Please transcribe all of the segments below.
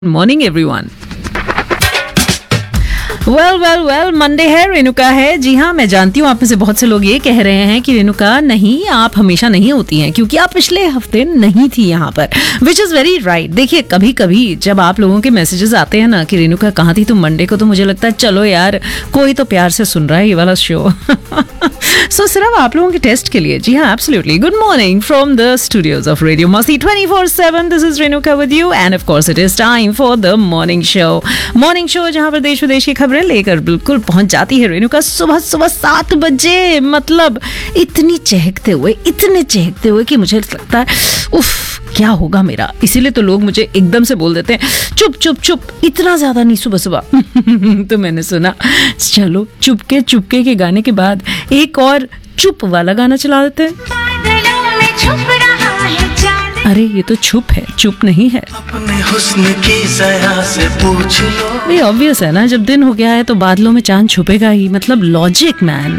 Morning everyone. Well Monday है, रेणुका है। जी हाँ, मैं जानती हूँ आप में से बहुत से लोग ये कह रहे हैं कि रेणुका नहीं, आप हमेशा नहीं होती हैं क्योंकि आप पिछले हफ्ते नहीं थी यहाँ पर, विच इज़ वेरी राइट। देखिए, कभी कभी जब आप लोगों के मैसेजेस आते हैं ना कि रेणुका कहाँ थी तुम मंडे को, तो मुझे लगता है चलो यार कोई तो प्यार से सुन रहा है ये वाला शो। सो सिर्फ आप लोगों के टेस्ट के लिए। जी हाँ, absolutely. Good morning from the studios of radio मस्ती 24/7। This is Renuka with you end of course it is time for the morning show जहाँ पर देश विदेश की खबरें लेकर बिल्कुल पहुंच जाती है रेणुका सुबह 7 बजे। मतलब इतने चहकते हुए कि मुझे लगता है उफ क्या होगा मेरा। इसीलिए तो लोग मुझे एकदम से बोल देते हैं चुप, इतना ज्यादा नहीं सुबह। तो मैंने सुना चलो चुपके के गाने के बाद एक और चुप वाला गाना चला देते हैं। अरे ये तो चुप है, चुप नहीं है। अपने हुस्न की ज़रा से पूछ लो। ये ऑब्वियस है ना, जब दिन हो गया है तो बादलों में चांद छुपेगा ही। मतलब लॉजिक मैन।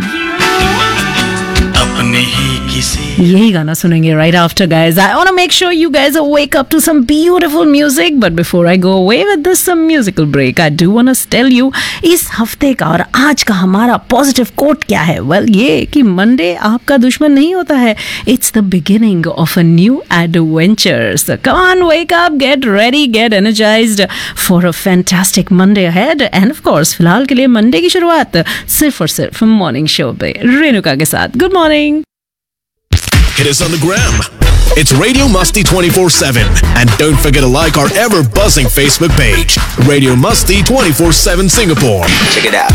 अपने ही किसी यही गाना सुनेंगे right after, guys. I want to make sure you guys wake up to some beautiful music. But before I go away with this some musical break, I do want to tell you इस हफ्ते का और आज का हमारा positive coat क्या है। Well, ये कि मंडे आपका दुश्मन नहीं होता है. It's the beginning of a new adventure. So come on, wake up, get ready, get energized for a fantastic Monday ahead. And of course, फिलहाल के लिए मंडे की शुरुआत सिर्फ और सिर्फ मॉर्निंग शो पे रेणुका के साथ। Good morning. Hit us on the gram. It's Radio Musty 24/7. And don't forget to like our ever buzzing Facebook page, Radio Musty 24/7 Singapore. check it out.